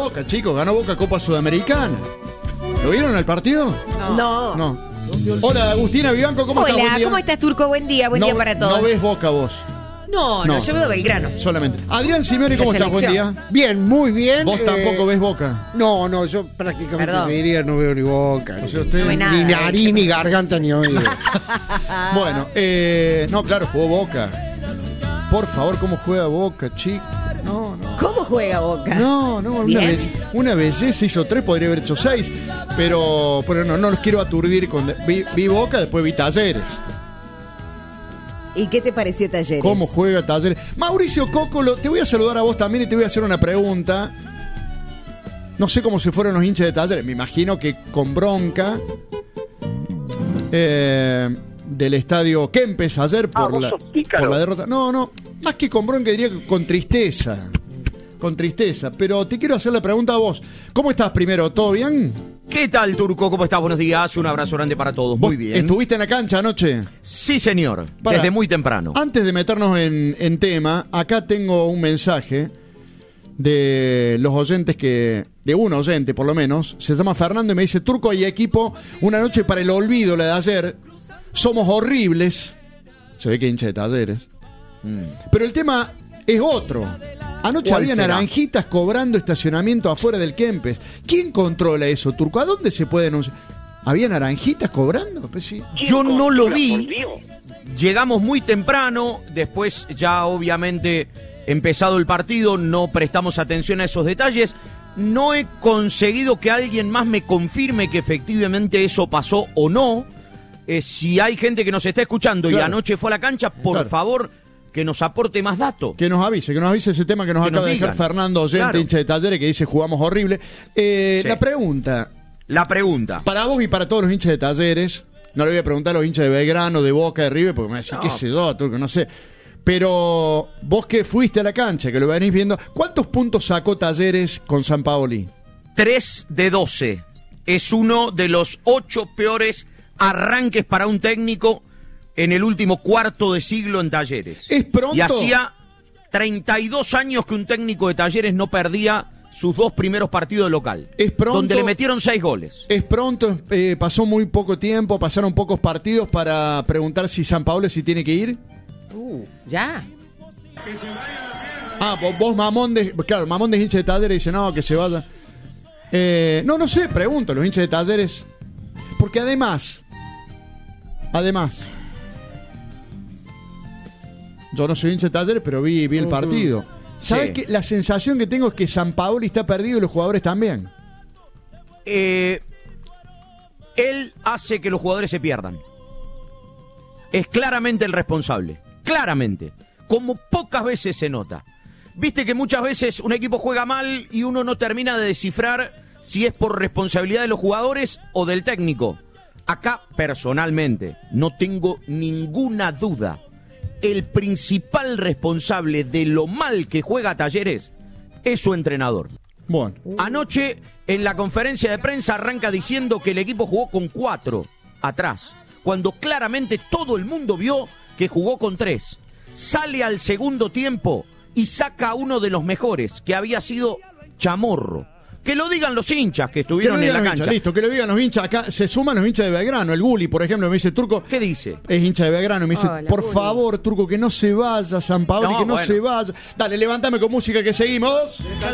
Boca, chicos, ganó Boca Copa Sudamericana. ¿Lo vieron el partido? No. Hola, Agustina Vivanco, ¿cómo estás? Hola, ¿cómo estás, Turco? Buen día para todos. No ves Boca vos. No, yo veo Belgrano. Solamente. Adrián Simeone, ¿cómo estás? Buen día. Bien, muy bien. ¿Vos tampoco ves Boca? No, yo prácticamente te diría no veo ni Boca. O sea, usted... No ni nariz, ni garganta, ni oído. Bueno, no, claro, jugó Boca. Por favor, ¿cómo juega Boca, chico? No. ¿Cómo juega Boca? No, una belleza, hizo 3, podría haber hecho 6. Pero no los quiero aturdir con... Vi Boca, después vi Talleres. ¿Y qué te pareció Talleres? ¿Cómo juega Talleres? Mauricio Cócolo, te voy a saludar a vos también y te voy a hacer una pregunta. No sé cómo se fueron los hinchas de Talleres. Me imagino que con bronca del estadio Kempes ayer por la derrota. No, más que con bronca diría que con tristeza. Con tristeza. Pero te quiero hacer la pregunta a vos. ¿Cómo estás primero? ¿Todo bien? ¿Qué tal, Turco? ¿Cómo estás? Buenos días. Un abrazo grande para todos. Muy bien. ¿Estuviste en la cancha anoche? Sí, señor. Desde muy temprano. Antes de meternos en tema, acá tengo un mensaje de los oyentes de un oyente por lo menos, se llama Fernando y me dice: Turco, hay equipo, una noche para el olvido, la de ayer, somos horribles. Se ve que hincha de Talleres. Pero el tema es otro. Anoche había naranjitas cobrando estacionamiento afuera del Kempes. ¿Quién controla eso, Turco? ¿A dónde se puede denunciar? ¿Había naranjitas cobrando? Pues sí. Yo no lo vi. Llegamos muy temprano, después ya obviamente empezado el partido, no prestamos atención a esos detalles. No he conseguido que alguien más me confirme que efectivamente eso pasó o no. Si hay gente que nos está escuchando y anoche fue a la cancha, por favor, que nos aporte más datos. Que nos avise ese tema que nos acaba de dejar Fernando, oyente, hincha de Talleres, que dice jugamos horrible. Sí. La pregunta. Para vos y para todos los hinchas de Talleres, no le voy a preguntar a los hinchas de Belgrano, de Boca, de River, porque me decís, qué sé yo, Turco, no sé. Pero vos que fuiste a la cancha, que lo venís viendo, ¿cuántos puntos sacó Talleres con Sampaoli? 3 de 12. Es uno de los 8 peores arranques para un técnico en el último cuarto de siglo en Talleres. ¿Es pronto? Y hacía 32 años que un técnico de Talleres no perdía sus 2 primeros partidos de local. ¿Es pronto? Donde le metieron 6 goles. ¿Es pronto? ¿Pasó muy poco tiempo? ¿Pasaron pocos partidos para preguntar si Sampaoli si tiene que ir? Ya. Vos Mamón de hincha de Talleres dice no, que se vaya. No sé, pregunto, los hinchas de Talleres. Porque además, yo no soy hincha de Talleres, pero vi el partido. ¿Sabes qué? La sensación que tengo es que Sampaoli está perdido y los jugadores también. Él hace que los jugadores se pierdan. Es claramente el responsable. Claramente. Como pocas veces se nota. Viste que muchas veces un equipo juega mal y uno no termina de descifrar si es por responsabilidad de los jugadores o del técnico. Acá, personalmente, no tengo ninguna duda. El principal responsable de lo mal que juega Talleres es su entrenador. Bueno. Anoche, en la conferencia de prensa, arranca diciendo que el equipo jugó con 4 atrás, cuando claramente todo el mundo vio que jugó con 3. Sale al segundo tiempo y saca a uno de los mejores, que había sido Chamorro. Que lo digan los hinchas que estuvieron en la cancha. Listo, que lo digan los hinchas. Acá se suman los hinchas de Belgrano. El Guli, por ejemplo, me dice, Turco. ¿Qué dice? Es hincha de Belgrano. Me dice, por favor, Turco, que no se vaya Sampaoli, que no se vaya. Dale, levántame con música que seguimos.